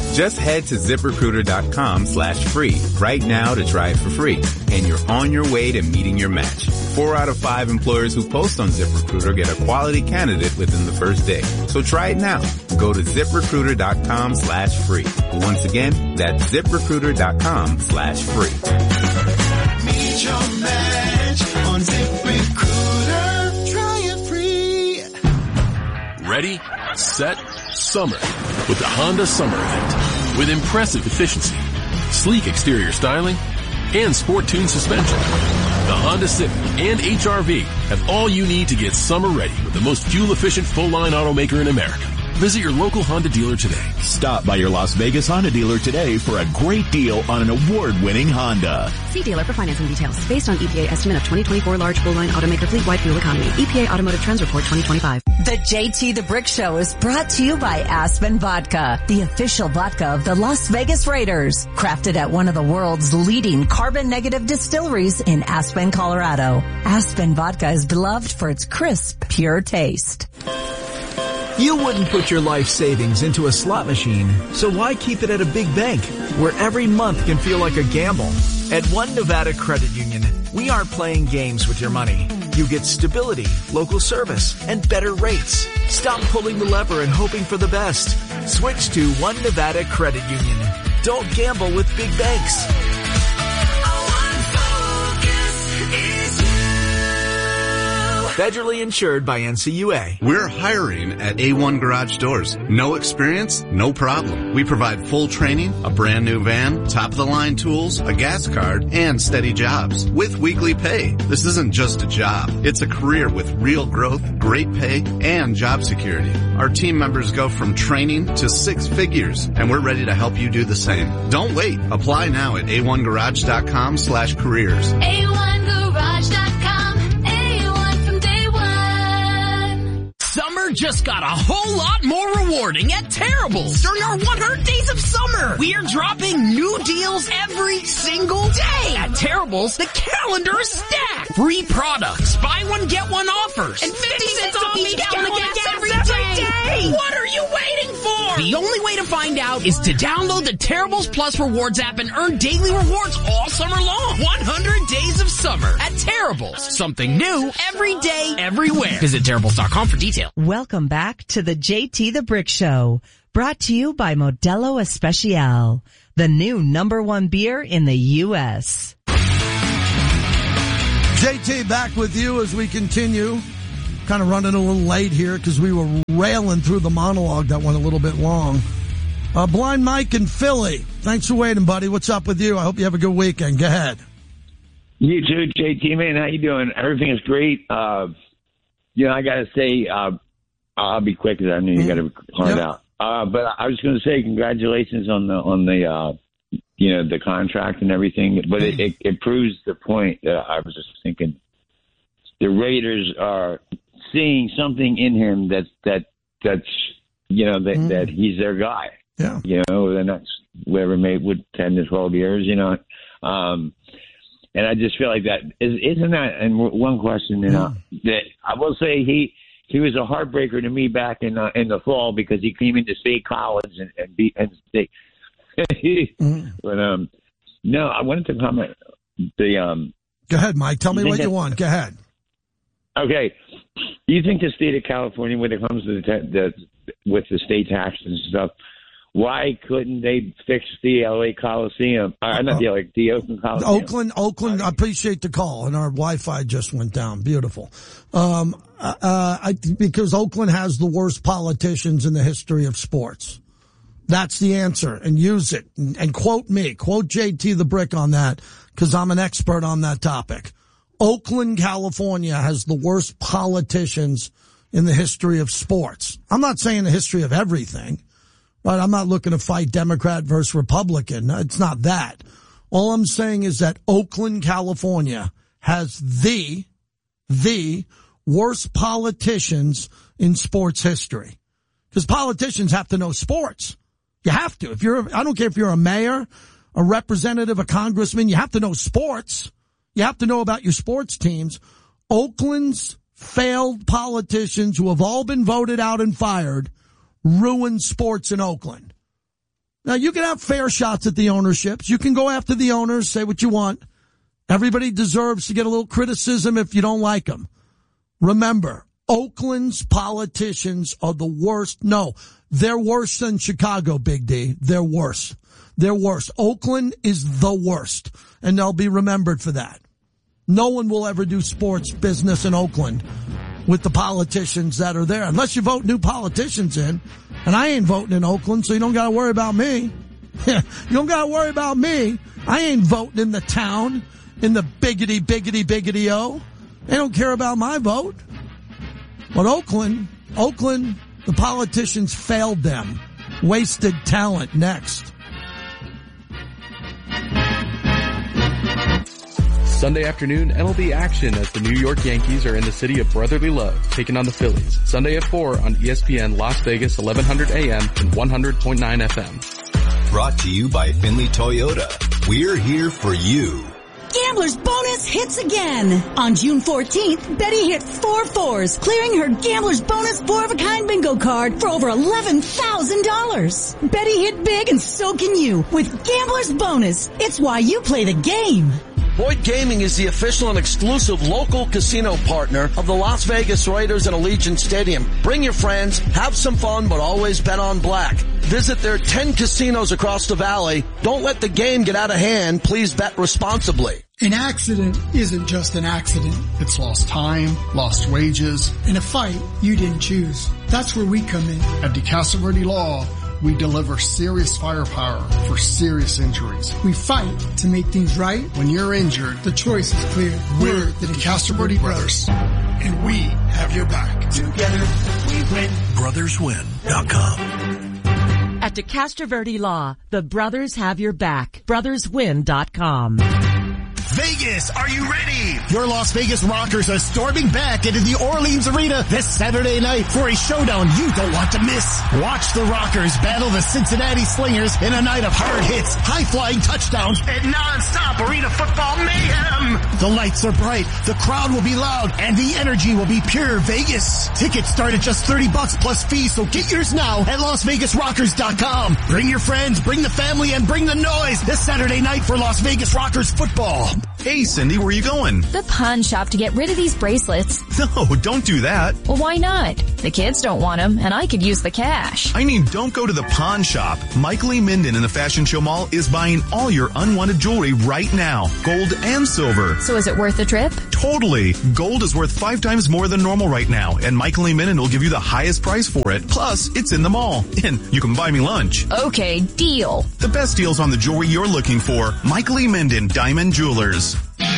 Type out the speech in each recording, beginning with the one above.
Just head to ZipRecruiter.com/free right now to try it for free. And you're on your way to meeting your match. 4 out of 5 employers who post on ZipRecruiter get a quality candidate within the first day. So try it now. Go to ZipRecruiter.com/free. Once again, that's ZipRecruiter.com/free. Meet your match on ZipRecruiter. Try it free. Ready, set, summer with the Honda Summer Event. With impressive efficiency, sleek exterior styling, and sport-tuned suspension, the Honda Civic and HR-V have all you need to get summer ready with the most fuel-efficient full-line automaker in America. Visit your local Honda dealer today. Stop by your Las Vegas Honda dealer today for a great deal on an award-winning Honda. See dealer for financing details. Based on EPA estimate of 2024 large full-line automaker fleet-wide fuel economy. EPA Automotive Trends Report 2025. The JT the Brick Show is brought to you by Aspen Vodka, the official vodka of the Las Vegas Raiders. Crafted at one of the world's leading carbon-negative distilleries in Aspen, Colorado. Aspen Vodka is beloved for its crisp, pure taste. You wouldn't put your life savings into a slot machine, so why keep it at a big bank where every month can feel like a gamble? At One Nevada Credit Union, we aren't playing games with your money. You get stability, local service, and better rates. Stop pulling the lever and hoping for the best. Switch to One Nevada Credit Union. Don't gamble with big banks. Federally insured by NCUA. We're hiring at A1 Garage Doors. No experience? No problem. We provide full training, a brand new van, top-of-the-line tools, a gas card, and steady jobs with weekly pay. This isn't just a job. It's a career with real growth, great pay, and job security. Our team members go from training to 6 figures, and we're ready to help you do the same. Don't wait. Apply now at a1garage.com/careers. A1garage.com. Summer just got a whole lot more rewarding at Terrible's. During our 100 Days of Summer, we are dropping new deals every single day. At Terrible's, the calendar is stacked. Free products, buy one, get one offers, and 50 cents off each gallon of gas every day. What are you waiting for? The only way to find out is to download the Terrible's Plus Rewards app and earn daily rewards all summer long. 100 Days of Summer at Terrible's. Something new every day, everywhere. Visit Terrible's.com for details. Welcome back to the JT the Brick Show, brought to you by Modelo Especial, the new #1 beer in the U.S. JT back with you as we continue. Kind of running a little late here because we were railing through the monologue that went a little bit long. Blind Mike in Philly. Thanks for waiting, buddy. What's up with you? I hope you have a good weekend. Go ahead. You too, JT, man. How you doing? Everything is great. I got to say, I'll be quick because I know you got to hard out. But I was going to say congratulations on the contract and everything. But it proves the point that I was just thinking. The Raiders are seeing something in him that's that he's their guy. Yeah. The next whatever with 10 to 12 years. And I just feel like that isn't that. And one question, that I will say he was a heartbreaker to me back in the fall because he came into State College and beat Penn State. But no, I wanted to comment. Go ahead, Mike. Tell me what you want. Go ahead. Okay. Do you think the state of California, when it comes to with the state taxes and stuff, why couldn't they fix the LA Coliseum? Not the Oakland Coliseum. Oakland. I appreciate the call, and our Wi-Fi just went down. Beautiful. Because Oakland has the worst politicians in the history of sports. That's the answer, and use it. And quote me, quote JT the Brick on that, because I'm an expert on that topic. Oakland, California has the worst politicians in the history of sports. I'm not saying the history of everything. Right, I'm not looking to fight Democrat versus Republican. It's not that. All I'm saying is that Oakland, California has the worst politicians in sports history. Because politicians have to know sports. You have to. I don't care if you're a mayor, a representative, a congressman, you have to know sports. You have to know about your sports teams. Oakland's failed politicians who have all been voted out and fired ruin sports in Oakland. Now, you can have fair shots at the ownerships. You can go after the owners, say what you want. Everybody deserves to get a little criticism if you don't like them. Remember, Oakland's politicians are the worst. No, they're worse than Chicago, Big D. They're worse. They're worse. Oakland is the worst, and they'll be remembered for that. No one will ever do sports business in Oakland with the politicians that are there, unless you vote new politicians in. And I ain't voting in Oakland, so you don't got to worry about me. You don't got to worry about me. I ain't voting in the town, in the biggity-o. They don't care about my vote. But Oakland, the politicians failed them. Wasted talent. Next. Sunday afternoon, MLB action as the New York Yankees are in the city of brotherly love, taking on the Phillies. Sunday at 4 on ESPN Las Vegas, 1100 AM and 100.9 FM. Brought to you by Finley Toyota. We're here for you. Gambler's Bonus hits again. On June 14th, Betty hit 4 fours, clearing her Gambler's Bonus 4-of-a-kind bingo card for over $11,000. Betty hit big and so can you with Gambler's Bonus. It's why you play the game. Boyd Gaming is the official and exclusive local casino partner of the Las Vegas Raiders and Allegiant Stadium. Bring your friends, have some fun, but always bet on black. Visit their 10 casinos across the valley. Don't let the game get out of hand. Please bet responsibly. An accident isn't just an accident. It's lost time, lost wages, and a fight you didn't choose. That's where we come in. At DeCastro Verde Law, we deliver serious firepower for serious injuries. We fight to make things right. When you're injured, the choice is clear. We're the DeCastro Verde Brothers, and we have your back. Together, we win. BrothersWin.com. At DeCastro Verde Law, the brothers have your back. BrothersWin.com. Vegas, are you ready? Your Las Vegas Rockers are storming back into the Orleans Arena this Saturday night for a showdown you don't want to miss. Watch the Rockers battle the Cincinnati Slingers in a night of hard hits, high-flying touchdowns, and non-stop arena football mayhem. The lights are bright, the crowd will be loud, and the energy will be pure Vegas. Tickets start at just $30 plus fees, so get yours now at LasVegasRockers.com. Bring your friends, bring the family, and bring the noise this Saturday night for Las Vegas Rockers football. Hey, Cindy, where are you going? The pawn shop to get rid of these bracelets. No, don't do that. Well, why not? The kids don't want them, and I could use the cash. I mean, don't go to the pawn shop. Michael E. Minden in the Fashion Show Mall is buying all your unwanted jewelry right now. Gold and silver. So is it worth the trip? Totally. Gold is worth 5 times more than normal right now, and Michael E. Minden will give you the highest price for it. Plus, it's in the mall, and you can buy me lunch. Okay, deal. The best deals on the jewelry you're looking for. Michael E. Minden, Diamond Jewelers.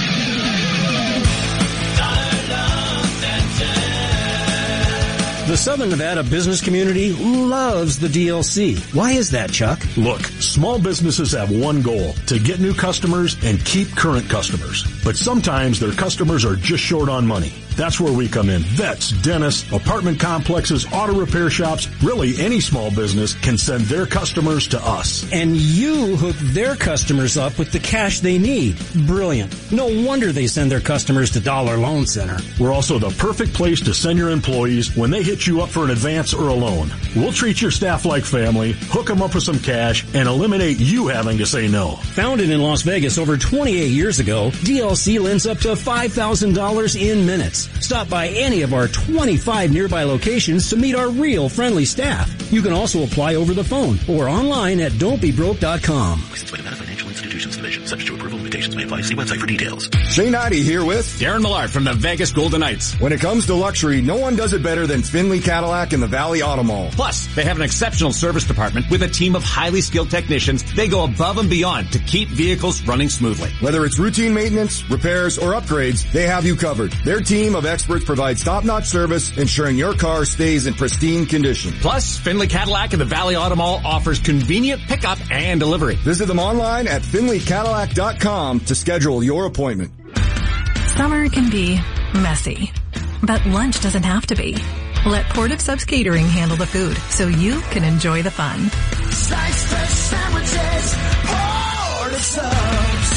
The Southern Nevada business community loves the DLC. Why is that, Chuck? Look, small businesses have one goal, to get new customers and keep current customers. But sometimes their customers are just short on money. That's where we come in. Vets, dentists, apartment complexes, auto repair shops, really any small business can send their customers to us. And you hook their customers up with the cash they need. Brilliant. No wonder they send their customers to Dollar Loan Center. We're also the perfect place to send your employees when they hit you up for an advance or a loan. We'll treat your staff like family, hook them up with some cash, and eliminate you having to say no. Founded in Las Vegas over 28 years ago, DLC lends up to $5,000 in minutes. Stop by any of our 25 nearby locations to meet our real friendly staff. You can also apply over the phone or online at don'tbebroke.com. Licensed by Nevada Financial Institutions Division. Subject to approval, limitations may apply. See website for details. Shane Ivey here with Darren Millard from the Vegas Golden Knights. When it comes to luxury, no one does it better than Finley Cadillac and the Valley Auto Mall. Plus, they have an exceptional service department with a team of highly skilled technicians. They go above and beyond to keep vehicles running smoothly. Whether it's routine maintenance, repairs, or upgrades, they have you covered. Their team of experts provides top-notch service, ensuring your car stays in pristine condition. Plus, Finley Cadillac and the Valley Auto Mall offers convenient pickup and delivery. Visit them online at FinleyCadillac.com to schedule your appointment. Summer can be messy, but lunch doesn't have to be. Let Port of Subs Catering handle the food so you can enjoy the fun. Sliced fresh sandwiches, Port of Subs.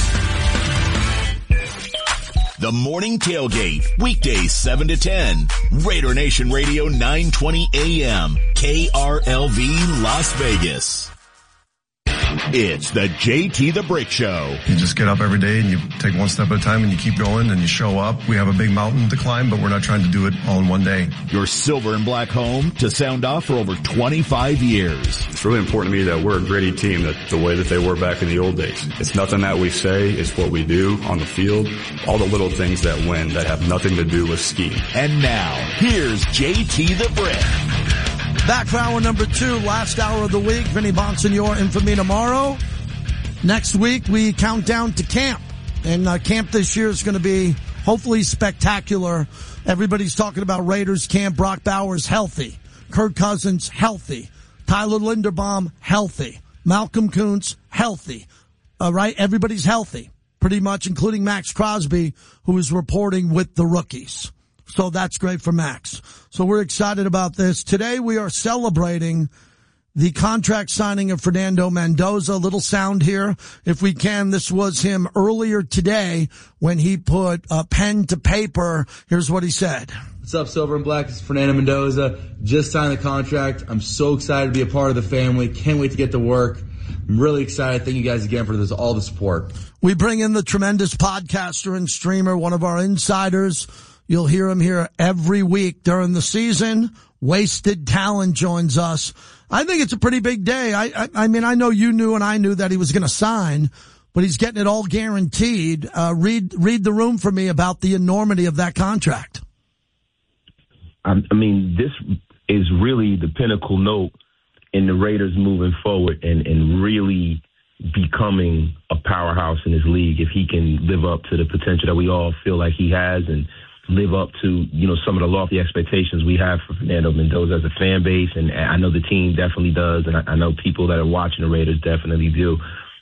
The Morning Tailgate, weekdays 7 to 10. Raider Nation Radio 920 AM, KRLV Las Vegas. It's the JT the Brick Show. You just get up every day and you take one step at a time and you keep going and you show up. We have a big mountain to climb, but we're not trying to do it all in one day. Your silver and black home to sound off for over 25 years. It's really important to me that we're a gritty team, that the way that they were back in the old days. It's nothing that we say, it's what we do on the field. All the little things that win that have nothing to do with scheme. And now, here's JT the Brick. Back for hour number 2, last hour of the week. Vinny Bonsignore in for me tomorrow. Next week, we count down to camp. And camp this year is going to be hopefully spectacular. Everybody's talking about Raiders camp. Brock Bowers healthy. Kirk Cousins healthy. Tyler Linderbaum healthy. Malcolm Kuntz healthy. Right? Everybody's healthy. Pretty much, including Max Crosby, who is reporting with the rookies. So that's great for Max. So we're excited about this. Today we are celebrating the contract signing of Fernando Mendoza. A little sound here, if we can. This was him earlier today when he put a pen to paper. Here's what he said. What's up, Silver and Black? This is Fernando Mendoza. Just signed the contract. I'm so excited to be a part of the family. Can't wait to get to work. I'm really excited. Thank you guys again for all the support. We bring in the tremendous podcaster and streamer, one of our insiders. You'll hear him here every week during the season. Wasted Talent joins us. I think it's a pretty big day. I mean, I know you knew and I knew that he was going to sign, but he's getting it all guaranteed. Read the room for me about the enormity of that contract. I mean, this is really the pinnacle note in the Raiders moving forward and really becoming a powerhouse in this league if he can live up to the potential that we all feel like he has and live up to, some of the lofty expectations we have for Fernando Mendoza as a fan base. And I know the team definitely does. And I know people that are watching the Raiders definitely do.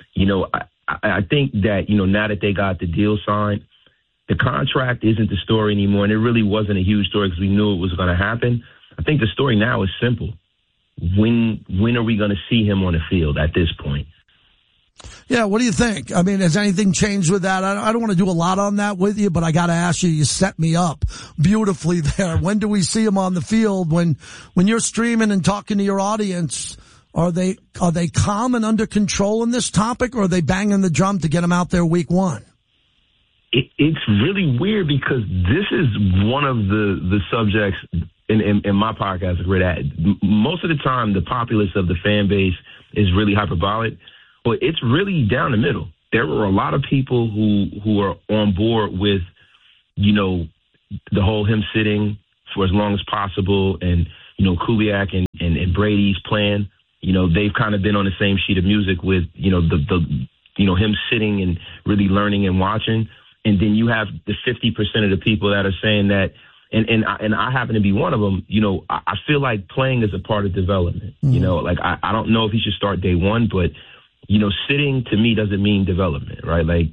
I think that, now that they got the deal signed, the contract isn't the story anymore. And it really wasn't a huge story because we knew it was going to happen. I think the story now is simple. When are we going to see him on the field at this point? Yeah, what do you think? I mean, has anything changed with that? I don't want to do a lot on that with you, but I got to ask you, you set me up beautifully there. When do we see him on the field? When you're streaming and talking to your audience, are they calm and under control in this topic, or are they banging the drum to get him out there week 1? It's really weird because this is one of the subjects in my podcast that we're at. Most of the time, the populace of the fan base is really hyperbolic. But it's really down the middle. There were a lot of people who are on board with, the whole him sitting for as long as possible and, Kubiak and Brady's plan. They've kind of been on the same sheet of music with, him sitting and really learning and watching. And then you have the 50% of the people that are saying that, and I happen to be one of them, I feel like playing is a part of development. Mm-hmm. I don't know if he should start day one, but sitting to me doesn't mean development, right? Like,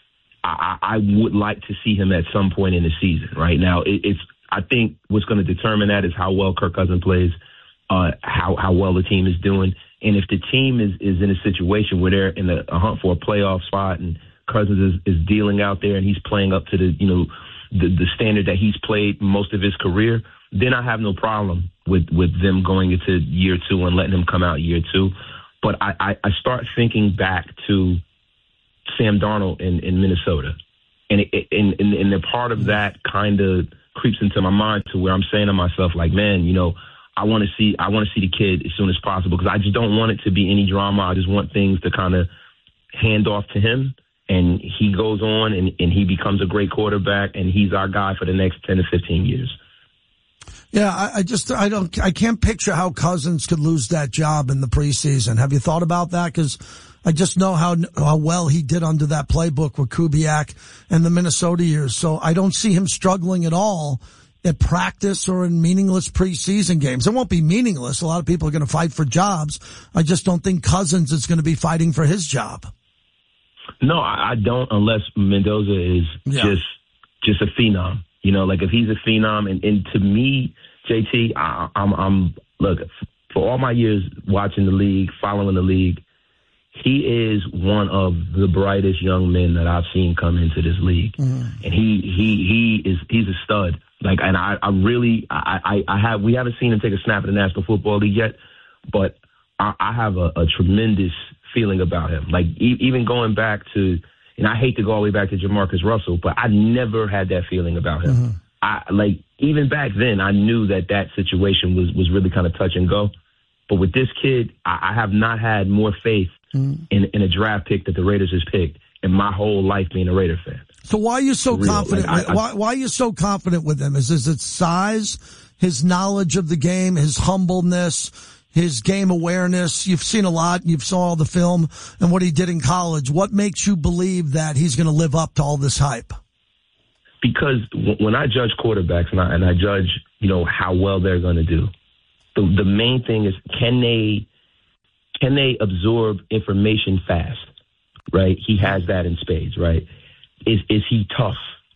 I would like to see him at some point in the season. Right now, I think what's going to determine that is how well Kirk Cousins plays, how well the team is doing, and if the team is in a situation where they're in a hunt for a playoff spot and Cousins is dealing out there and he's playing up to the standard that he's played most of his career, then I have no problem with them going into year 2 and letting him come out year 2. But I start thinking back to Sam Darnold in Minnesota. And the part of that kind of creeps into my mind to where I'm saying to myself, like, man, I want to see the kid as soon as possible because I just don't want it to be any drama. I just want things to kind of hand off to him. And he goes on and he becomes a great quarterback and he's our guy for the next 10 to 15 years. Yeah, I can't picture how Cousins could lose that job in the preseason. Have you thought about that? Because I just know how well he did under that playbook with Kubiak and the Minnesota years. So I don't see him struggling at all at practice or in meaningless preseason games. It won't be meaningless. A lot of people are going to fight for jobs. I just don't think Cousins is going to be fighting for his job. No, I don't, unless Mendoza is just a phenom. If he's a phenom, and to me, JT, I'm look, for all my years watching the league, following the league, he is one of the brightest young men that I've seen come into this league. Mm-hmm. And he's a stud. We haven't seen him take a snap in the National Football League yet, but I have a tremendous feeling about him. Like even going back to, and I hate to go all the way back to Jamarcus Russell, but I never had that feeling about him. Even back then, I knew that situation was really kind of touch and go. But with this kid, I have not had more faith in a draft pick that the Raiders has picked in my whole life being a Raider fan. So why are you so confident? Why are you so confident with him? Is it size, his knowledge of the game, his humbleness, his game awareness? You've seen a lot. You saw all the film and what he did in college. What makes you believe that he's going to live up to all this hype? Because when I judge quarterbacks and I judge, how well they're going to do, the main thing is can they absorb information fast, right? He has that in spades, right? Is he tough?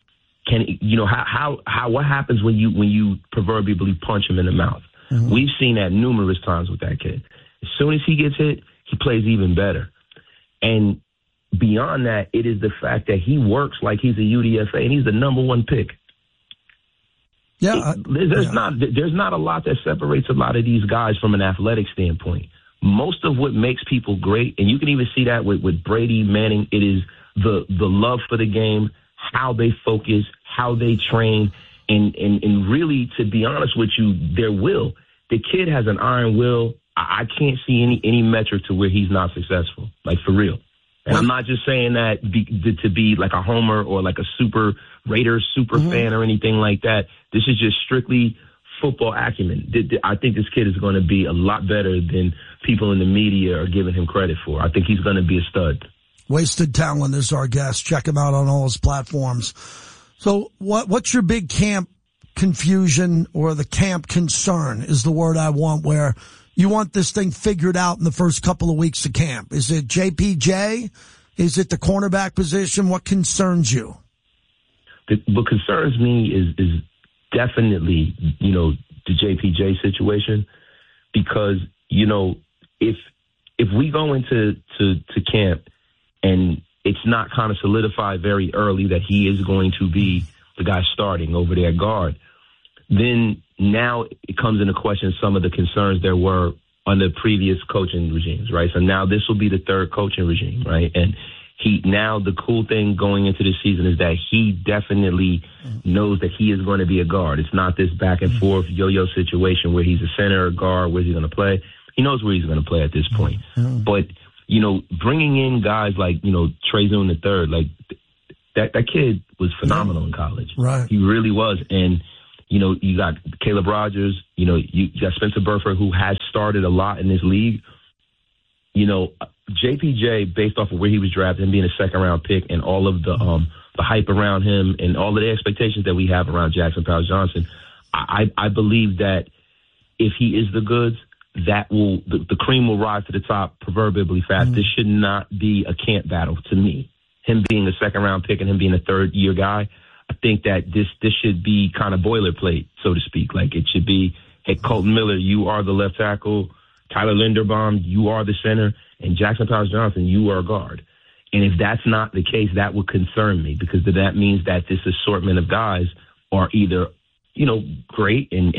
What happens when you proverbially punch him in the mouth? Mm-hmm. We've seen that numerous times with that kid. As soon as he gets hit, he plays even better. And beyond that, it is the fact that he works like he's a UDFA and he's the number one pick. Yeah, there's not a lot that separates a lot of these guys from an athletic standpoint. Most of what makes people great, and you can even see that with Brady, Manning, it is the love for the game, how they focus, how they train, and really, to be honest with you, their will. The kid has an iron will. I can't see any metric to where he's not successful, like for real. And I'm not just saying that to be like a homer or like a Raiders super fan or anything like that. This is just strictly football acumen. I think this kid is going to be a lot better than people in the media are giving him credit for. I think he's going to be a stud. Wasted Talent is our guest. Check him out on all his platforms. So what's your big camp confusion or the camp concern is the word I want, where you want this thing figured out in the first couple of weeks of camp? Is it JPJ? Is it the cornerback position? What concerns you? What concerns me is definitely, the JPJ situation, because, if we go into camp and it's not kind of solidified very early that he is going to be the guy starting over there at guard, then now it comes into question some of the concerns there were under previous coaching regimes, right? So now this will be the third coaching regime, right? And now the cool thing going into this season is that he definitely knows that he is going to be a guard. It's not this back and forth yo-yo situation where he's a center or guard. Where's he going to play? He knows where he's going to play at this point. But, bringing in guys like, Trey Zoon III, like that kid was phenomenal in college. Right. He really was. And, you got Caleb Rogers, you got Spencer Burford, who has started a lot in this league. JPJ, based off of where he was drafted and being a second-round pick and all of the hype around him and all of the expectations that we have around Jackson Powell-Johnson, I believe that if he is the goods, the cream will rise to the top proverbially fast. This should not be a camp battle to me. Him being a second-round pick and him being a third-year guy, I think that this should be kind of boilerplate, so to speak. Like it should be, hey, Colton Miller, you are the left tackle. Tyler Linderbaum, you are the center. And Jackson Powell-Johnson, you are a guard. And if that's not the case, that would concern me, because that means that this assortment of guys are either, great and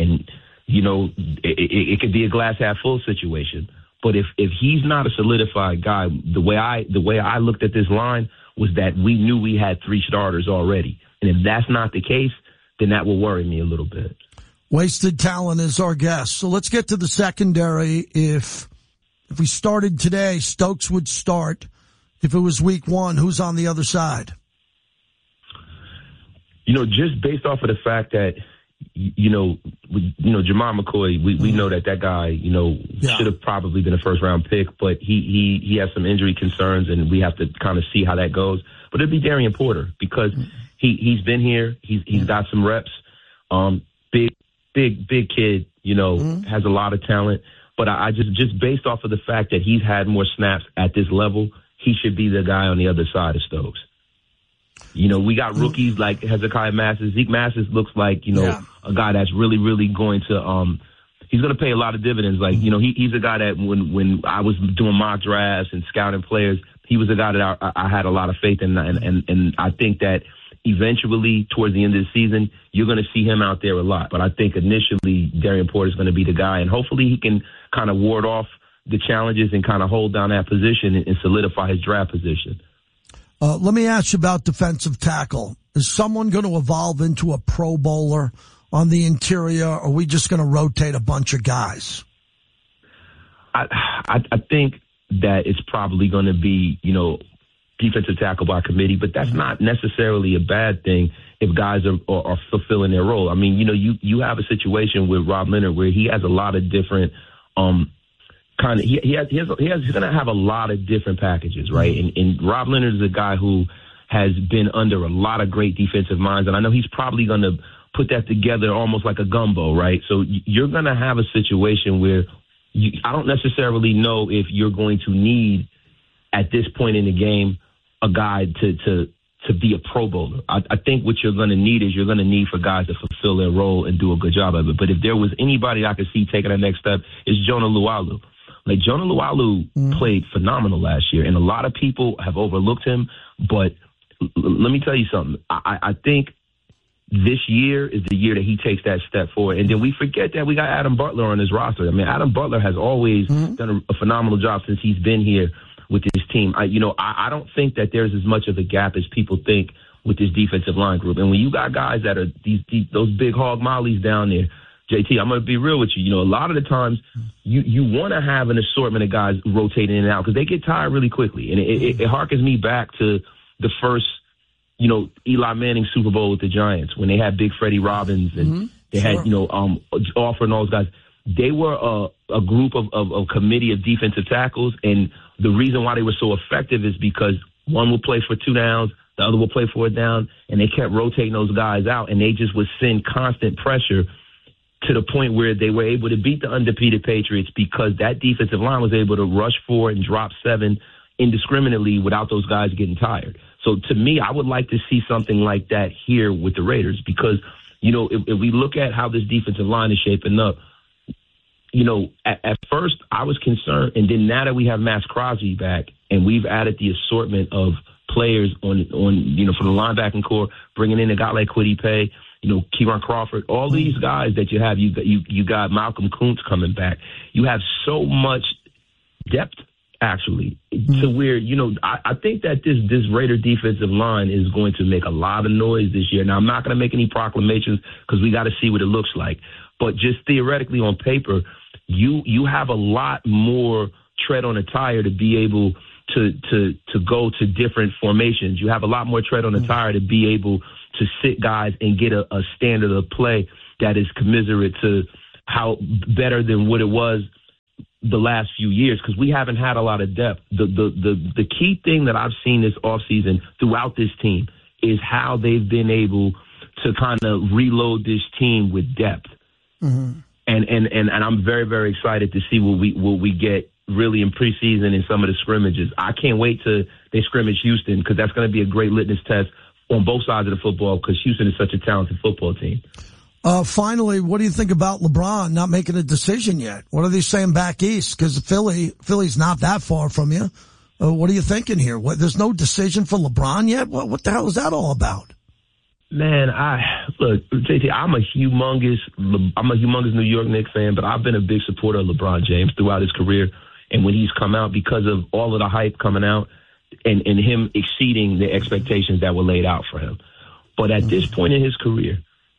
it could be a glass half full situation. But if he's not a solidified guy, the way I looked at this line was that we knew we had three starters already. And if that's not the case, then that will worry me a little bit. Wasted Talent is our guest. So let's get to the secondary. If we started today, Stokes would start. If it was week one, who's on the other side? Just based off of the fact that, Jamar McCoy, we know that guy, should have probably been a first-round pick, but he has some injury concerns, and we have to kind of see how that goes. But it'd be Darian Porter, because he's been here. He's got some reps. Big kid, has a lot of talent. But I just based off of the fact that he's had more snaps at this level, he should be the guy on the other side of Stokes. We got rookies like Hezekiah Masters. Zeke Masters looks like, a guy that's really, really going to he's going to pay a lot of dividends. Like, he's a guy that when I was doing mock drafts and scouting players, he was a guy that I had a lot of faith in. And I think that eventually, towards the end of the season, you're going to see him out there a lot. But I think initially, Darian Porter is going to be the guy, and hopefully he can kind of ward off the challenges and kind of hold down that position and solidify his draft position. Let me ask you about defensive tackle. Is someone going to evolve into a Pro Bowler on the interior, or are we just going to rotate a bunch of guys? I think that it's probably going to be, defensive tackle by committee, but that's not necessarily a bad thing if guys are fulfilling their role. I mean, you have a situation with Rob Leonard where he has a lot of different he's going to have a lot of different packages, right? And Rob Leonard is a guy who has been under a lot of great defensive minds, and I know he's probably going to put that together almost like a gumbo, right? So you're going to have a situation where I don't necessarily know if you're going to need, at this point in the game, a guy to be a Pro Bowler. I think what you're going to need is you're going to need for guys to fulfill their role and do a good job of it. But if there was anybody I could see taking the next step, it's Jonah Lualu. Like, Jonah Lualu played phenomenal last year, and a lot of people have overlooked him. But let me tell you something. I think this year is the year that he takes that step forward. And then we forget that we got Adam Butler on his roster. I mean, Adam Butler has always done a phenomenal job since he's been here with this team. I don't think that there's as much of a gap as people think with this defensive line group. And when you got guys that are those big hog mollies down there, JT, I'm going to be real with you. A lot of the times you want to have an assortment of guys rotating in and out because they get tired really quickly. And it harkens me back to the first, Eli Manning Super Bowl with the Giants when they had Big Freddie Robbins and they had, offering those guys. They were a group of committee of defensive tackles, and the reason why they were so effective is because one will play for 2 downs, the other will play for a down, and they kept rotating those guys out, and they just would send constant pressure to the point where they were able to beat the undefeated Patriots because that defensive line was able to rush 4 and drop 7 indiscriminately without those guys getting tired. So to me, I would like to see something like that here with the Raiders because, if we look at how this defensive line is shaping up, at first I was concerned, and then now that we have Max Crosby back and we've added the assortment of players on for the linebacking core, bringing in a guy like Kwity Paye, Kieran Crawford, all these guys that you have, you got Malcolm Kuntz coming back. You have so much depth, actually, to where, I think that this Raider defensive line is going to make a lot of noise this year. Now, I'm not going to make any proclamations because we got to see what it looks like. But just theoretically on paper, you have a lot more tread on the tire to be able to go to different formations. You have a lot more tread on the tire to be able to sit guys and get a standard of play that is commensurate to how better than what it was the last few years, because we haven't had a lot of depth. The key thing that I've seen this offseason throughout this team is how they've been able to kind of reload this team with depth. And I'm very, very excited to see what we get really in preseason in some of the scrimmages. I can't wait till they scrimmage Houston because that's going to be a great litmus test on both sides of the football because Houston is such a talented football team. Finally, what do you think about LeBron not making a decision yet? What are they saying back east? Because Philly's not that far from you. What are you thinking here? There's no decision for LeBron yet? What the hell is that all about? Man, look, JT, I'm a humongous New York Knicks fan, but I've been a big supporter of LeBron James throughout his career. And when he's come out, because of all of the hype coming out and him exceeding the expectations that were laid out for him. But at this point in his career,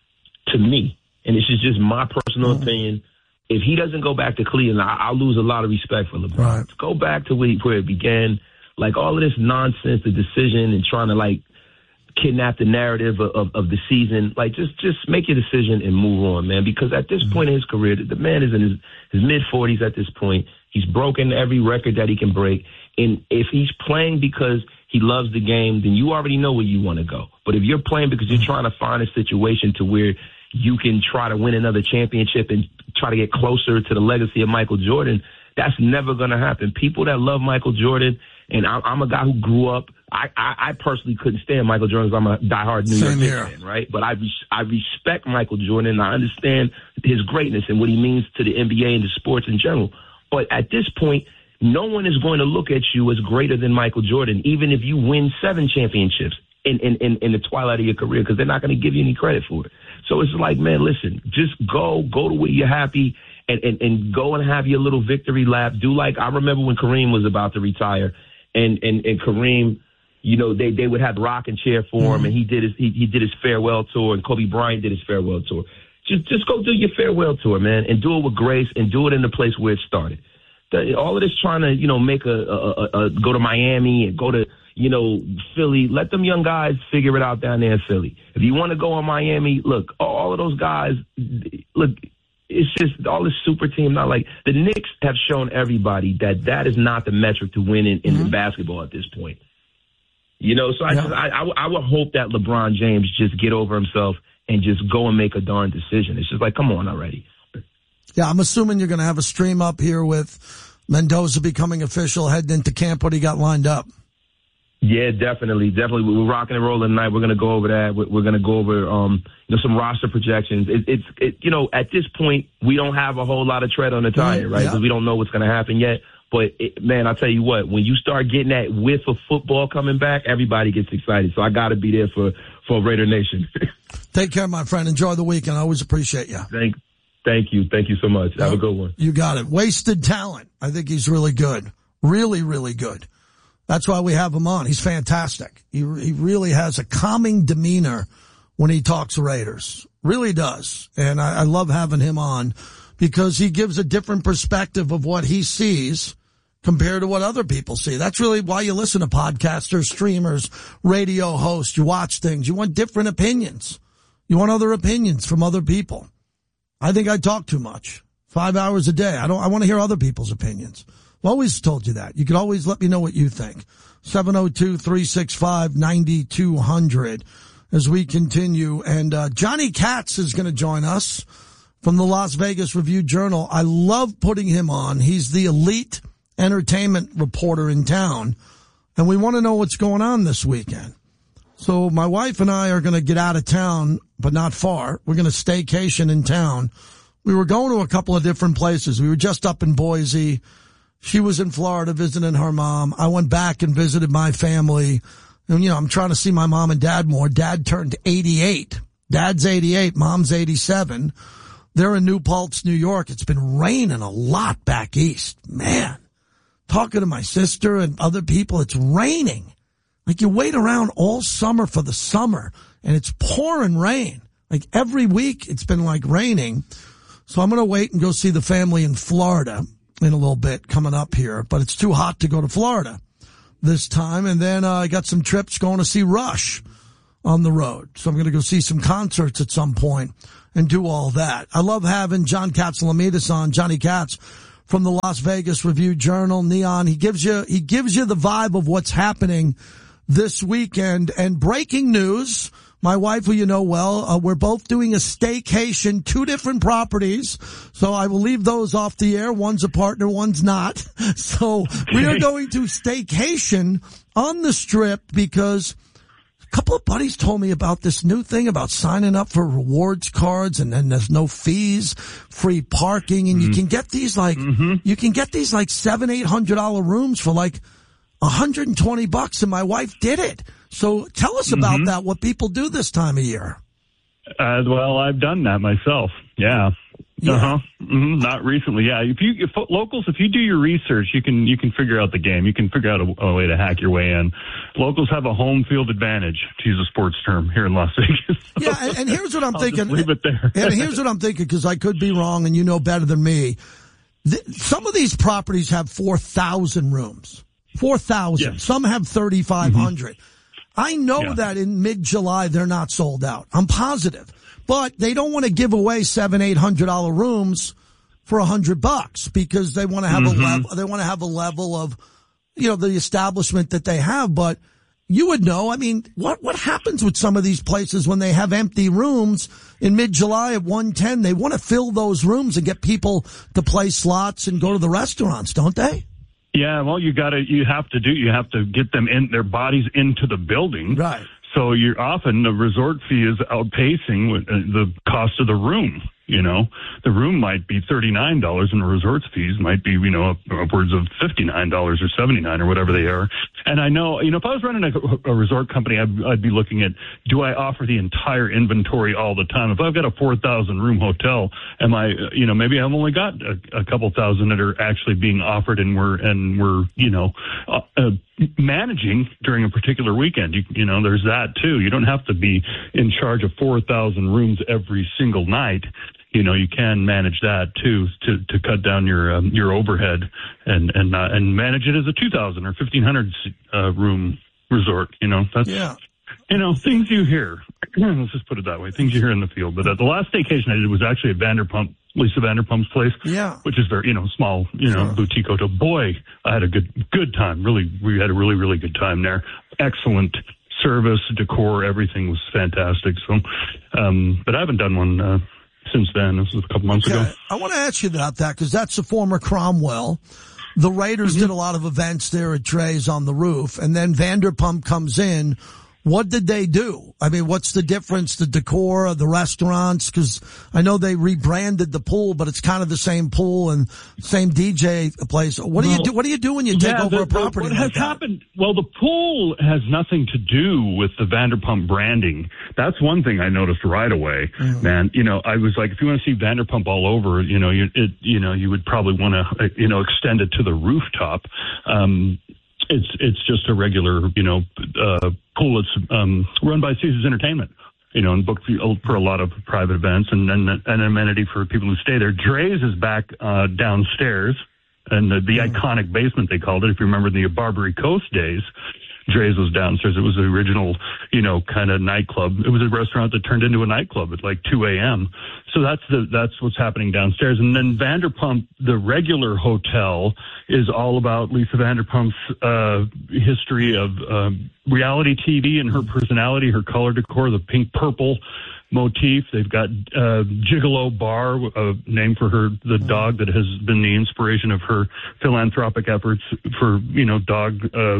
to me, and this is just my personal opinion, if he doesn't go back to Cleveland, I'll lose a lot of respect for LeBron. Right. Go back to where it began, like all of this nonsense, the decision and trying to kidnap the narrative of the season. Like just make your decision and move on, man. Because at this point in his career, the man is in his mid-40s at this point. He's broken every record that he can break. And if he's playing because he loves the game, then you already know where you want to go. But if you're playing because you're trying to find a situation to where you can try to win another championship and try to get closer to the legacy of Michael Jordan, that's never going to happen. People that love Michael Jordan, and I'm a guy who grew up, I personally couldn't stand Michael Jordan because I'm a diehard New York Knicks fan, right? But I respect Michael Jordan, and I understand his greatness and what he means to the NBA and to sports in general. But at this point, no one is going to look at you as greater than Michael Jordan, even if you win 7 championships in the twilight of your career, because they're not going to give you any credit for it. So it's like, man, listen, just go to where you're happy and go and have your little victory lap. Do like, I remember when Kareem was about to retire and Kareem, you know, they would have the rocking chair for him, and he did his farewell tour, and Kobe Bryant did his farewell tour. Just go do your farewell tour, man, and do it with grace, and do it in the place where it started. All of this trying to, you know, make go to Miami and go to, you know, Philly. Let them young guys figure it out down there in Philly. If you want to go on Miami, look, all of those guys, look, it's just all this super team. Not like the Knicks have shown everybody that is not the metric to win in basketball at this point. You know, so I would hope that LeBron James just get over himself and just go and make a darn decision. It's just like, come on already. Yeah, I'm assuming you're going to have a stream up here with Mendoza becoming official, heading into camp. What do you got lined up? Yeah, definitely. We're rocking and rolling tonight. We're going to go over that. We're going to go over, you know, some roster projections. You know, at this point, we don't have a whole lot of tread on the tire, right? Because we don't know what's going to happen yet. But, man, I'll tell you what, when you start getting that whiff of football coming back, everybody gets excited. So I got to be there for Raider Nation. Take care, my friend. Enjoy the weekend. I always appreciate you. Thank you. Thank you so much. Have a good one. You got it. Wasted talent. I think he's really good. Really, really good. That's why we have him on. He's fantastic. He really has a calming demeanor when he talks Raiders. Really does. And I love having him on because he gives a different perspective of what he sees compared to what other people see. That's really why you listen to podcasters, streamers, radio hosts. You watch things. You want different opinions. You want other opinions from other people. I think I talk too much. 5 hours a day. I want to hear other people's opinions. I've always told you that. You can always let me know what you think. 702-365-9200 as we continue. And Johnny Katz is going to join us from the Las Vegas Review-Journal. I love putting him on. He's the elite entertainment reporter in town. And we want to know what's going on this weekend. So my wife and I are going to get out of town, but not far. We're going to staycation in town. We were going to a couple of different places. We were just up in Boise. She was in Florida visiting her mom. I went back and visited my family. And, you know, I'm trying to see my mom and dad more. Dad turned 88. Dad's 88. Mom's 87. They're in New Paltz, New York. It's been raining a lot back east. Man, talking to my sister and other people, it's raining. Like you wait around all summer for the summer and it's pouring rain. Like every week it's been like raining. So I'm going to wait and go see the family in Florida in a little bit coming up here, but it's too hot to go to Florida this time. And then I got some trips going to see Rush on the road. So I'm going to go see some concerts at some point and do all that. I love having John Katsilometes on, Johnny Katz from the Las Vegas Review-Journal, Neon. He gives you the vibe of what's happening this weekend. And breaking news, my wife, who you know well, we're both doing a staycation, 2 different properties. So I will leave those off the air. One's a partner, one's not. So we are going to staycation on the Strip because a couple of buddies told me about this new thing about signing up for rewards cards and then there's no fees, free parking, and you can get these like $700-800 rooms for like $120, and my wife did it. So tell us about that, what people do this time of year. Well, I've done that myself. Yeah. Not recently. Yeah. If locals, if you do your research, you can figure out the game. You can figure out a way to hack your way in. Locals have a home field advantage, to use a sports term, here in Las Vegas. Yeah. And here's what I'm thinking. Just leave it there. And here's what I'm thinking, because I could be wrong and you know better than me. Some of these properties have 4,000 rooms. 4,000. Yes. Some have 3,500. I know that in mid-July they're not sold out. I'm positive. But they don't want to give away $700-800 rooms for $100 because they want to have a level. They want to have a level of, you know, the establishment that they have. But you would know. I mean, what happens with some of these places when they have empty rooms in mid-July at 1:10? They want to fill those rooms and get people to play slots and go to the restaurants, don't they? Yeah, well, you have to get them in, their bodies into the building. Right. So you're often, the resort fee is outpacing the cost of the room. You know, the room might be $39 and the resort's fees might be, you know, upwards of $59 or $79 or whatever they are. And I know, if I was running a resort company, I'd be looking at, do I offer the entire inventory all the time? If I've got a 4,000 room hotel, am I, maybe I've only got a couple thousand that are actually being offered and we're managing during a particular weekend. There's that too. You don't have to be in charge of 4,000 rooms every single night. You can manage that too to cut down your overhead and manage it as a 2,000 or 1,500 room resort. That's things you hear. Let's just put it that way. Things you hear in the field. But the last staycation I did was actually at Lisa Vanderpump's place. Yeah. Which is very small boutique hotel. Boy, I had a good time. Really, we had a really, really good time there. Excellent service, decor, everything was fantastic. So, but I haven't done one since then. This was a couple months ago. I want to ask you about that because that's the former Cromwell. The Raiders did a lot of events there at Dre's on the roof, and then Vanderpump comes in. What did they do? I mean, what's the difference? The decor, the restaurants? Because I know they rebranded the pool, but it's kind of the same pool and same DJ place. What do you do? What do you do when you take over a property? What has happened? Well, the pool has nothing to do with the Vanderpump branding. That's one thing I noticed right away, man. I was like, if you want to see Vanderpump all over, you would probably want to, extend it to the rooftop. It's just a regular, pool. It's run by Caesars Entertainment, and booked for a lot of private events and an amenity for people who stay there. Dre's is back downstairs, and the iconic basement they called it. If you remember the Barbary Coast days, Dre's was downstairs. It was the original, kind of nightclub. It was a restaurant that turned into a nightclub at like 2 a.m. So that's what's happening downstairs. And then Vanderpump, the regular hotel, is all about Lisa Vanderpump's history of reality TV and her personality, her color decor, the pink purple motif. They've got Gigolo Bar, named for the dog that has been the inspiration of her philanthropic efforts for dog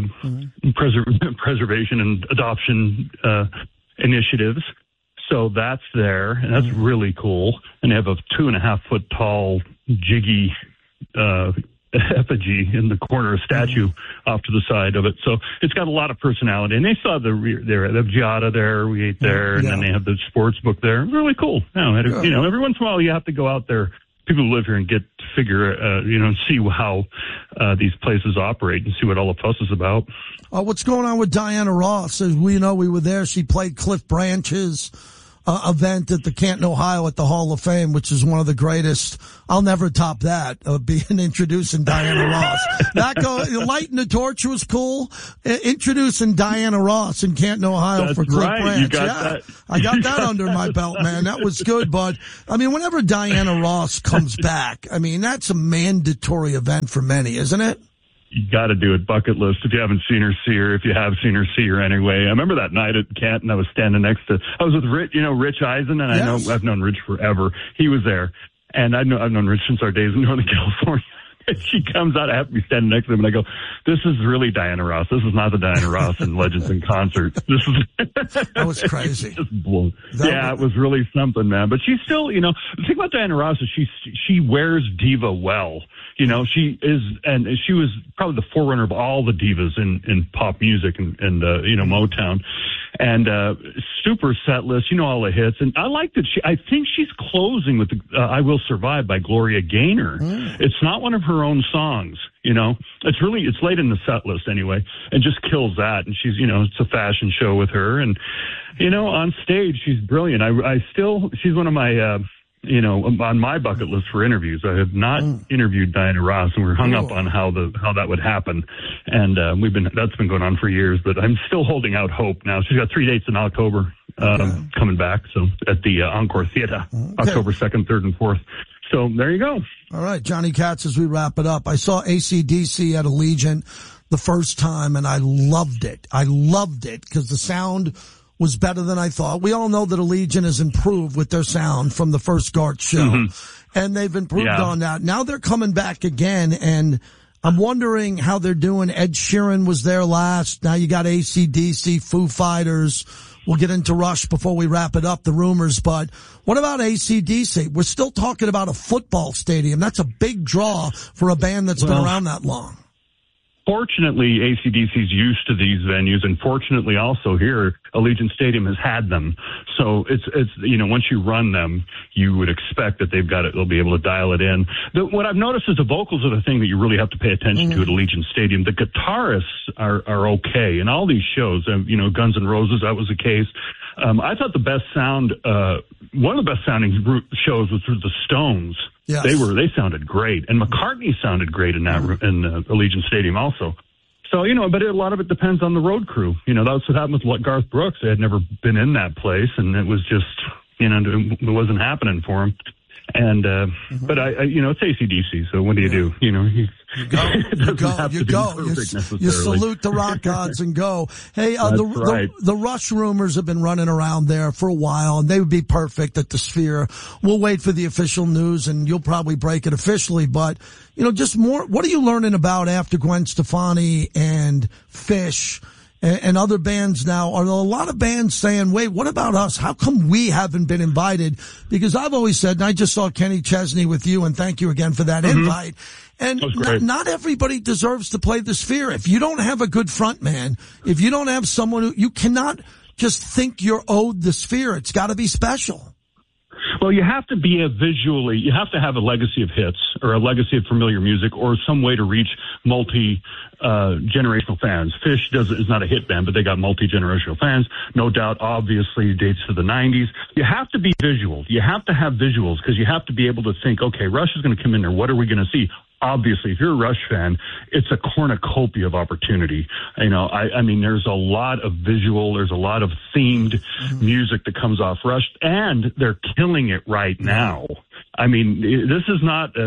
preservation and adoption initiatives. So that's there, and that's really cool. And they have a 2.5 foot tall Jiggy effigy in the corner, a statue off to the side of it. So it's got a lot of personality. And they saw they have Giada there, we ate there, and then they have the sports book there. Really cool. Every once in a while you have to go out there. People who live here and get to figure, and see how these places operate and see what all the fuss is about. What's going on with Diana Ross? As we know, we were there. She played Cliff Branch's event at the Canton, Ohio at the Hall of Fame, which is one of the greatest. I'll never top that, being introducing Diana Ross. Lighting the Torch was cool. Introducing Diana Ross in Canton, Ohio for Cliff Branch. You got that. I got that under my belt, man. That was good. But, whenever Diana Ross comes back, that's a mandatory event for many, isn't it? You got to do it. Bucket list. If you haven't seen her, see her. If you have seen her, see her anyway. I remember that night at Canton. I was standing I was with Rich Eisen, and yes. I've known Rich forever. He was there, and I've known Rich since our days in Northern California. And she comes out, I have to be standing next to him, and I go, "This is really Diana Ross. This is not the Diana Ross in Legends in Concert." This is that was crazy. It was really something, man. But she's still, the thing about Diana Ross is she wears diva well. She is, and she was probably the forerunner of all the divas in pop music and Motown, and super set list. All the hits, and I like that. I think she's closing with "I Will Survive" by Gloria Gaynor. It's not one of her own songs. It's late in the set list anyway, and just kills that. And she's, it's a fashion show with her, and on stage she's brilliant. She's one of my. On my bucket list for interviews. I have not interviewed Diana Ross, and we're hung up on how that would happen. And that's been going on for years, but I'm still holding out hope now. She's got 3 dates in October coming back, so at the Encore Theater, October 2nd, 3rd, and 4th. So there you go. All right, Johnny Katz, as we wrap it up, I saw AC/DC at Allegiant the first time, and I loved it. I loved it because the sound was better than I thought. We all know that Allegiant has improved with their sound from the first Gart show, and they've improved on that. Now they're coming back again, and I'm wondering how they're doing. Ed Sheeran was there last. Now you got AC/DC, Foo Fighters. We'll get into Rush before we wrap it up, the rumors. But what about AC/DC? We're still talking about a football stadium. That's a big draw for a band that's been around that long. Fortunately, AC/DC's used to these venues, and fortunately also here, Allegiant Stadium has had them. So it's once you run them, you would expect that they'll be able to dial it in. What I've noticed is the vocals are the thing that you really have to pay attention to at Allegiant Stadium. The guitarists are okay in all these shows. Guns N' Roses, that was the case. I thought the best sound, one of the best sounding shows was the Stones. Yes. They sounded great, and McCartney sounded great in that in Allegiant Stadium also. So but a lot of it depends on the road crew. That's what happened with Garth Brooks. They had never been in that place, and it was just it wasn't happening for him. And but it's AC/DC. So what do you do? You salute the rock gods and go. Hey, the Rush rumors have been running around there for a while, and they would be perfect at the Sphere. We'll wait for the official news, and you'll probably break it officially. But just more. What are you learning about after Gwen Stefani and Phish? And other bands now, are there a lot of bands saying, wait, what about us? How come we haven't been invited? Because I've always said, and I just saw Kenny Chesney with you, and thank you again for that invite. And not everybody deserves to play the Sphere. If you don't have a good front man, if you don't have someone who, you cannot just think you're owed the Sphere. It's got to be special. Well, you have to be you have to have a legacy of hits or a legacy of familiar music or some way to reach multi-generational fans. Phish is not a hit band, but they got multi-generational fans. No doubt, obviously, dates to the 90s. You have to be visual. You have to have visuals because you have to be able to think, okay, Rush is going to come in there. What are we going to see? Obviously, if you're a Rush fan, it's a cornucopia of opportunity. I mean, there's a lot of visual, there's a lot of themed music that comes off Rush, and they're killing it right now. I mean, this is not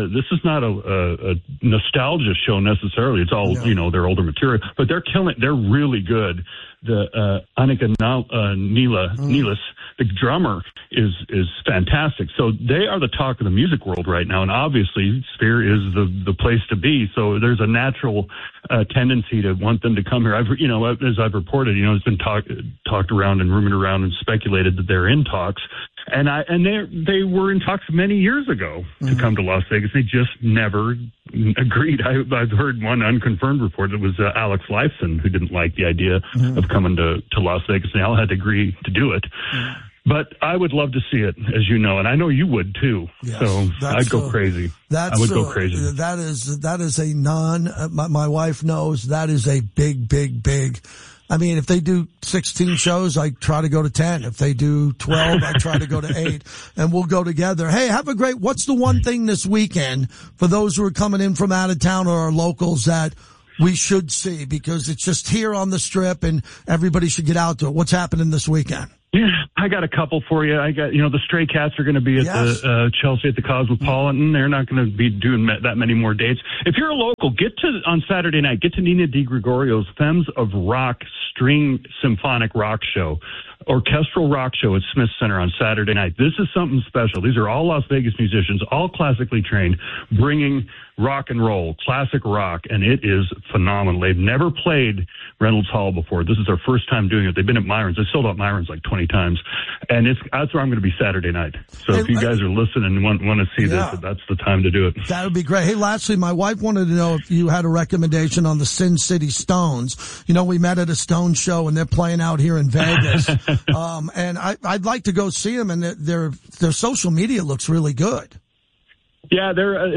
a nostalgia show necessarily. It's all their older material, but they're killing. They're really good. The Annika Nielsen, the drummer, is fantastic. So they are the talk of the music world right now, and obviously Sphere is the place to be. So there's a natural tendency to want them to come here. As I've reported, it's been talked around and rumored around and speculated that they're in talks. And they were in talks many years ago to come to Las Vegas. They just never agreed. I've heard one unconfirmed report that was Alex Lifeson, who didn't like the idea of coming to Las Vegas. They all had to agree to do it. But I would love to see it, as you know, and I know you would too. Yes, so I'd go crazy. I would go crazy. That is a my wife knows that is a big. I mean, if they do 16 shows, I try to go to 10. If they do 12, I try to go to 8, and we'll go together. Hey, what's the one thing this weekend for those who are coming in from out of town or our locals that we should see? Because it's just here on the Strip and everybody should get out to it. What's happening this weekend? Yeah, I got a couple for you. I got, the Stray Cats are going to be at the Chelsea at the Cosmopolitan. They're not going to be doing that many more dates. If you're a local, on Saturday night, get to Nina DiGregorio's Femmes of Rock String Symphonic Rock Show. Orchestral rock show at Smith Center on Saturday night. This is something special. These are all Las Vegas musicians, all classically trained, bringing rock and roll, classic rock, and it is phenomenal. They've never played Reynolds Hall before. This is their first time doing it. They've been at Myron's. They sold out Myron's like 20 times, and that's where I'm going to be Saturday night. So if you guys are listening and want to see this, that's the time to do it. That would be great. Hey, lastly, my wife wanted to know if you had a recommendation on the Sin City Stones. We met at a Stones show, and they're playing out here in Vegas. And I'd like to go see them, and their social media looks really good. Yeah,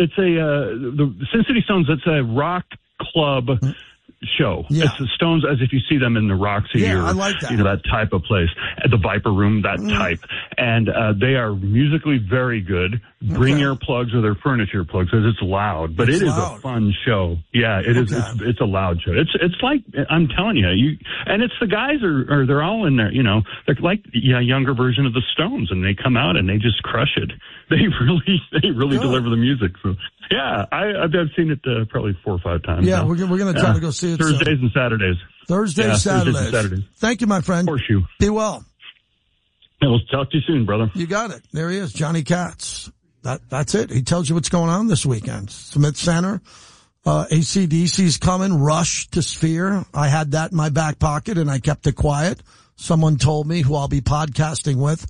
the Sin City Stones. It's a rock club show. Yeah. It's the Stones as if you see them in the Roxy or I like that. That type of place. At the Viper Room, that type. And they are musically very good. Bring earplugs or their furniture plugs because it's loud, but it is a fun show. Yeah, it is. It's a loud show. It's like, I'm telling you, and it's the guys they're all in there, they're like a younger version of the Stones, and they come out and they just crush it. They really deliver the music. So yeah, I've seen it probably 4 or 5 times. Yeah, now. we're going to try to go see it Thursdays and Saturdays. Thursdays and Saturdays. Thank you, my friend. Horseshoe. Be well. Yeah, we'll talk to you soon, brother. You got it. There he is, Johnny Katz. That's it. He tells you what's going on this weekend. Smith Center, AC/DC's coming, Rush to Sphere. I had that in my back pocket and I kept it quiet. Someone told me, who I'll be podcasting with,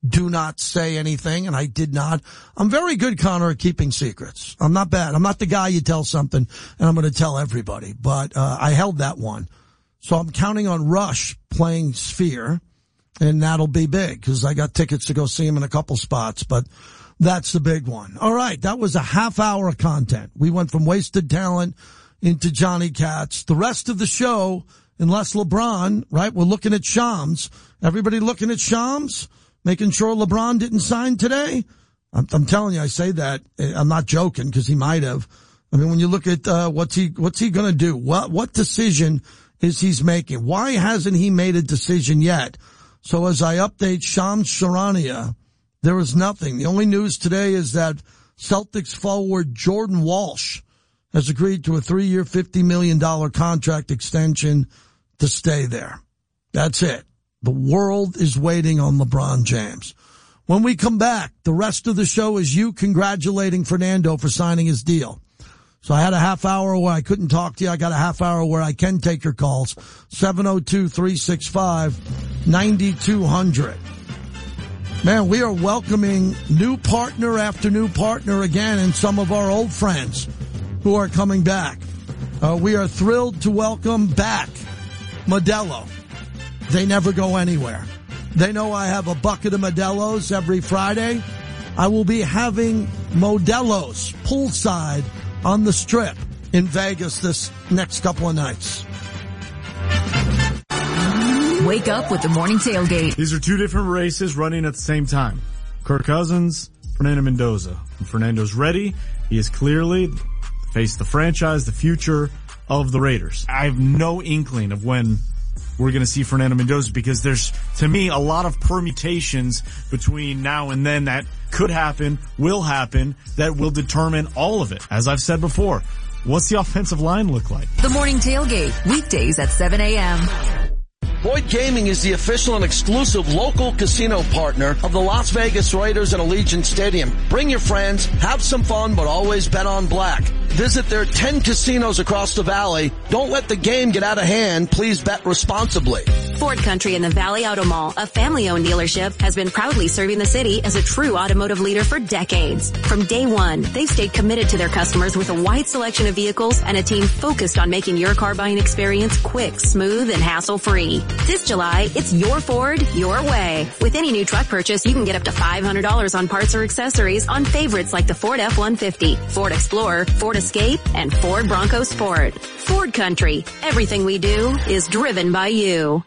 do not say anything, and I did not. I'm very good, Connor, at keeping secrets. I'm not bad. I'm not the guy you tell something and I'm going to tell everybody, but I held that one. So I'm counting on Rush playing Sphere, and that'll be big because I got tickets to go see him in a couple spots, but that's the big one. All right, that was a half hour of content. We went from wasted talent into Johnny Katz. The rest of the show, unless LeBron, right, we're looking at Shams. Everybody looking at Shams? Making sure LeBron didn't sign today? I'm telling you, I say that. I'm not joking because he might have. I mean, when you look at, what's he going to do? What decision is he's making? Why hasn't he made a decision yet? So as I update Shams Charania, there is nothing. The only news today is that Celtics forward Jordan Walsh has agreed to a 3-year, $50 million contract extension to stay there. That's it. The world is waiting on LeBron James. When we come back, the rest of the show is you congratulating Fernando for signing his deal. So I had a half hour where I couldn't talk to you. I got a half hour where I can take your calls. 702-365-9200. Man, we are welcoming new partner after new partner again, and some of our old friends who are coming back. We are thrilled to welcome back Modelo. They never go anywhere. They know I have a bucket of Modelo's every Friday. I will be having Modelo's poolside on the Strip in Vegas this next couple of nights. Wake up with the morning tailgate. These are two different races running at the same time. Kirk Cousins, Fernando Mendoza. When Fernando's ready, he is clearly face the franchise, the future of the Raiders. I have no inkling of when we're going to see Fernando Mendoza because there's, to me, a lot of permutations between now and then that could happen, will happen, that will determine all of it. As I've said before, what's the offensive line look like? The morning tailgate, weekdays at 7 a.m. Boyd Gaming is the official and exclusive local casino partner of the Las Vegas Raiders and Allegiant Stadium. Bring your friends, have some fun, but always bet on black. Visit their 10 casinos across the valley. Don't let the game get out of hand. Please bet responsibly. Ford Country in the Valley Auto Mall, a family-owned dealership, has been proudly serving the city as a true automotive leader for decades. From day one, they've stayed committed to their customers with a wide selection of vehicles and a team focused on making your car buying experience quick, smooth, and hassle-free. This July, it's your Ford, your way. With any new truck purchase, you can get up to $500 on parts or accessories on favorites like the Ford F-150, Ford Explorer, Ford Escape, and Ford Bronco Sport. Ford Country. Everything we do is driven by you.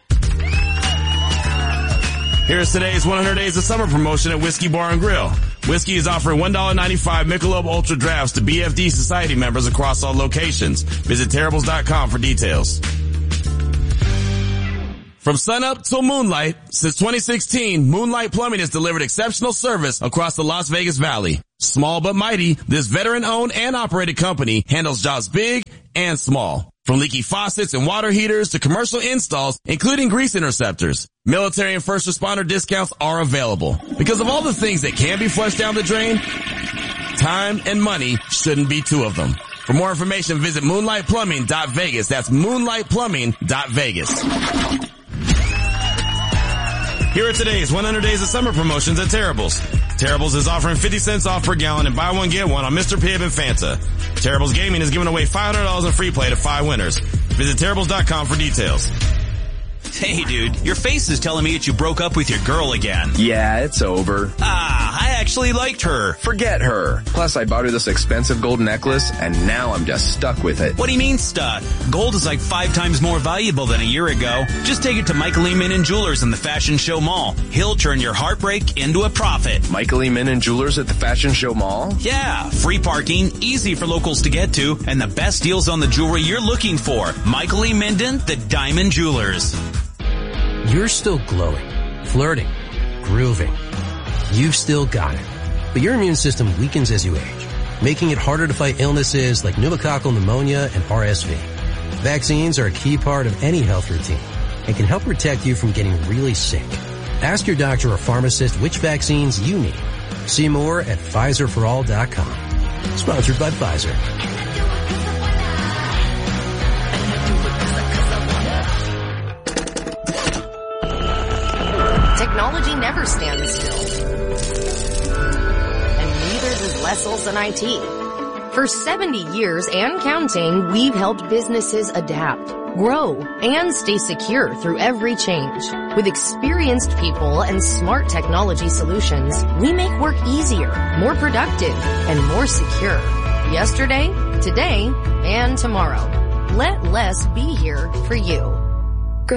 Here's today's 100 Days of Summer promotion at Whiskey Bar and Grill. Whiskey is offering $1.95 Michelob Ultra Drafts to BFD Society members across all locations. Visit Terribles.com for details. From sunup till moonlight, since 2016, Moonlight Plumbing has delivered exceptional service across the Las Vegas Valley. Small but mighty, this veteran-owned and operated company handles jobs big and small. From leaky faucets and water heaters to commercial installs, including grease interceptors. Military and first responder discounts are available. Because of all the things that can be flushed down the drain, time and money shouldn't be two of them. For more information, visit moonlightplumbing.vegas. That's moonlightplumbing.vegas. Here are today's 100 Days of Summer promotions at Terribles. Terribles is offering 50 cents off per gallon and buy one, get one on Mr. Pibb and Fanta. Terribles Gaming is giving away $500 in free play to 5 winners. Visit Terribles.com for details. Hey dude, your face is telling me that you broke up with your girl again. Yeah, it's over. I actually liked her. Forget her. Plus, I bought her this expensive gold necklace, and now I'm just stuck with it. What do you mean stuck? Gold is like 5 times more valuable than a year ago. Just take it to Michael E. Min & Jewelers in the Fashion Show Mall. He'll turn your heartbreak into a profit. Michael E. Min & Jewelers at the Fashion Show Mall? Yeah, free parking, easy for locals to get to, and the best deals on the jewelry you're looking for. Michael E. Minden, the Diamond Jewelers. You're still glowing, flirting, grooving. You've still got it. But your immune system weakens as you age, making it harder to fight illnesses like pneumococcal pneumonia and RSV. Vaccines are a key part of any health routine and can help protect you from getting really sick. Ask your doctor or pharmacist which vaccines you need. See more at PfizerForAll.com. Sponsored by Pfizer. Technology never stands still. hassles in IT. For 70 years and counting, we've helped businesses adapt, grow, and stay secure through every change. With experienced people and smart technology solutions, we make work easier, more productive, and more secure. Yesterday, today, and tomorrow. Let less be here for you.